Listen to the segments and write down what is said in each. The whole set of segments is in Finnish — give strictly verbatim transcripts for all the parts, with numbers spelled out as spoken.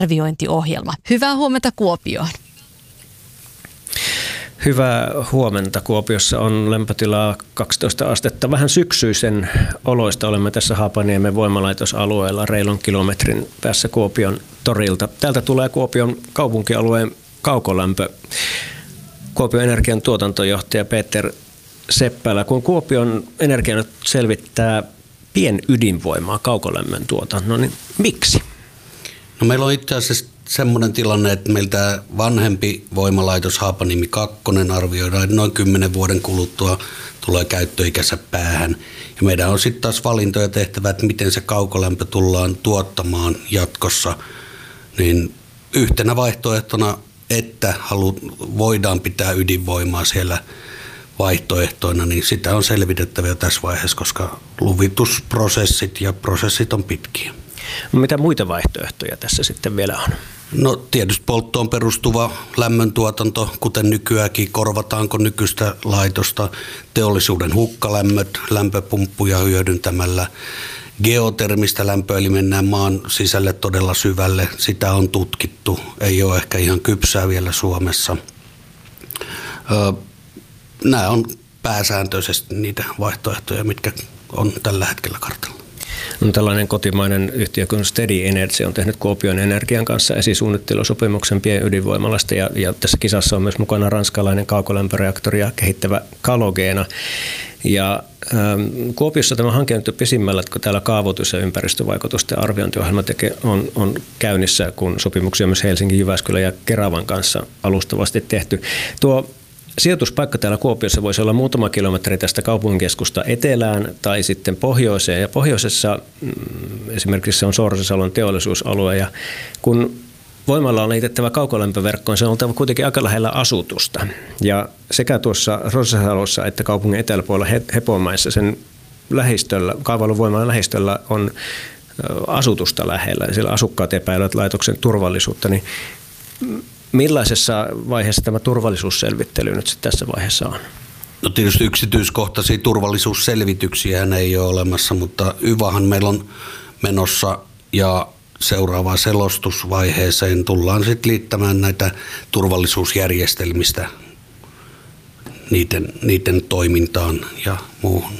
arviointiohjelma. Hyvää huomenta Kuopioon. Hyvää huomenta. Kuopiossa on lämpötilaa kaksitoista astetta. Vähän syksyisen oloista. Olemme tässä Haapaniemen voimalaitosalueella reilun kilometrin päässä Kuopion torilta. Täältä tulee Kuopion kaupunkialueen kaukolämpö. Kuopion energian tuotantojohtaja Peter Seppälä. Kun Kuopion energia nyt selvittää pienydinvoimaa kaukolämmön tuotannon, niin miksi? No meillä on itse asiassa semmoinen tilanne, että meiltä vanhempi voimalaitos Haapaniemi kakkonen arvioidaan, että noin kymmenen vuoden kuluttua tulee käyttöikänsä päähän. Ja meidän on sitten taas valintoja tehtävä, että miten se kaukolämpö tullaan tuottamaan jatkossa. Niin yhtenä vaihtoehtona, että halu, voidaan pitää ydinvoimaa siellä vaihtoehtoina, niin sitä on selvitettävä jo tässä vaiheessa, koska luvitusprosessit ja prosessit on pitkiä. No, mitä muita vaihtoehtoja tässä sitten vielä on? No tietysti polttoon perustuva lämmöntuotanto, kuten nykyäänkin, korvataanko nykyistä laitosta, teollisuuden hukkalämmöt, lämpöpumppuja hyödyntämällä, geotermistä lämpöä, eli mennään maan sisälle todella syvälle, sitä on tutkittu, ei ole ehkä ihan kypsää vielä Suomessa. Nämä on pääsääntöisesti niitä vaihtoehtoja, mitkä on tällä hetkellä kartalla. No, tällainen kotimainen yhtiö kuin Steady Energy on tehnyt Kuopion Energian kanssa esisuunnittelusopimuksen pienydinvoimalasta ja, ja tässä kisassa on myös mukana ranskalainen kaukolämpöreaktoria kehittävä Kalogeena. Ja ähm, Kuopiossa tämä hanke on pisimmällä, kun täällä kaavoitus- ja ympäristövaikutusten arviointiohjelma tekee, on, on käynnissä, kun sopimuksia myös Helsingin, Jyväskylän ja Keravan kanssa alustavasti tehty. Tuo sijoituspaikka täällä Kuopiossa voisi olla muutama kilometri tästä kaupunkikeskusta etelään tai sitten pohjoiseen. Ja pohjoisessa esimerkiksi se on Sorsasalon teollisuusalue. Ja kun voimalla on liitettävä kaukolämpöverkkoon, se on oltava kuitenkin aika lähellä asutusta. Ja sekä tuossa Sorsasalossa että kaupungin eteläpuolella Hepomaissa sen lähistöllä, kaavailun voimalan lähistöllä on asutusta lähellä. Ja siellä asukkaat epäilevät laitoksen turvallisuutta. Niin millaisessa vaiheessa tämä turvallisuusselvittely nyt tässä vaiheessa on? No tietysti yksityiskohtaisia turvallisuusselvityksiä ei ole olemassa, mutta YVAhan meillä on menossa ja seuraavaan selostusvaiheeseen tullaan sitten liittämään näitä turvallisuusjärjestelmistä niiden, niiden toimintaan ja muuhun.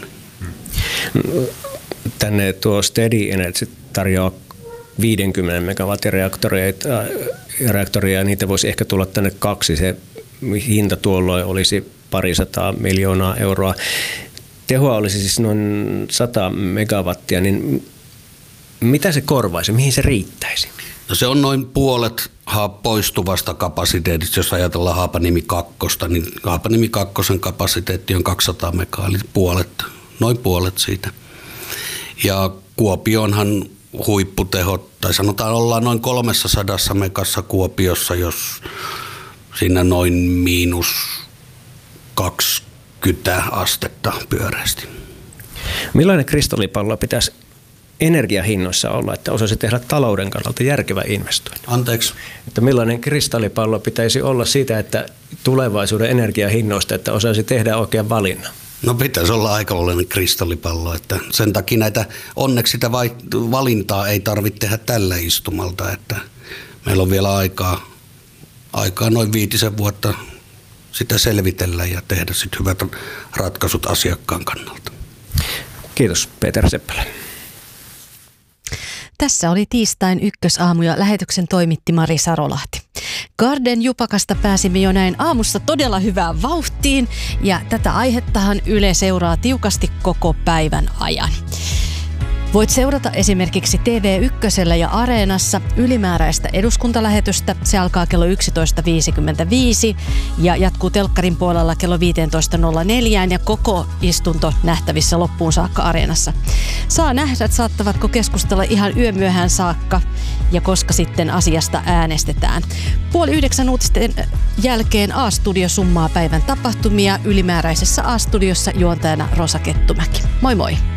Tänne tuo Steady Energy tarjoaa viidenkymmenen megawatin reaktoria, reaktoria ja niitä voisi ehkä tulla tänne kaksi. Se hinta tuolloin olisi parisataa miljoonaa euroa. Tehoa olisi siis noin sata megawattia, niin mitä se korvaisi, mihin se riittäisi? No se on noin puolet poistuvasta kapasiteetista, jos ajatellaan Haapaniemi kakkosta, niin Haapaniemi kakkosen kapasiteetti on kaksisataa megaa, eli puolet, noin puolet siitä. Ja Kuopionhan huipputehot, tai sanotaan ollaan noin kolmesataa megassa Kuopiossa, jos siinä noin miinus kaksikymmentä astetta pyöreästi. Millainen kristallipallo pitäisi energiahinnoissa olla, että osaisi tehdä talouden kannalta järkevä investointi? Anteeksi? Että millainen kristallipallo pitäisi olla siitä, että tulevaisuuden energiahinnoista, että osaisi tehdä oikean valinnan? No pitäisi olla aikamoinen kristallipallo, että sen takia näitä, onneksi sitä valintaa ei tarvitse tehdä tällä istumalta, että meillä on vielä aikaa, aikaa noin viitisen vuotta sitä selvitellä ja tehdä sitten hyvät ratkaisut asiakkaan kannalta. Kiitos Peter Seppälä. Tässä oli tiistain ykkösaamu ja lähetyksen toimitti Mari Sarolahti. Garden Jupakasta pääsimme jo näin aamussa todella hyvään vauhtiin ja tätä aihettahan Yle seuraa tiukasti koko päivän ajan. Voit seurata esimerkiksi T V yksi ja Areenassa ylimääräistä eduskuntalähetystä. Se alkaa kello yksitoista viisikymmentäviisi ja jatkuu telkkarin puolella kello viisitoista nolla neljä ja koko istunto nähtävissä loppuun saakka Areenassa. Saa nähdä, saattavatko keskustella ihan yömyöhään saakka ja koska sitten asiasta äänestetään. Puoli yhdeksän uutisten jälkeen A-studio summaa päivän tapahtumia. Ylimääräisessä A-studiossa juontajana Rosa Kettumäki. Moi moi!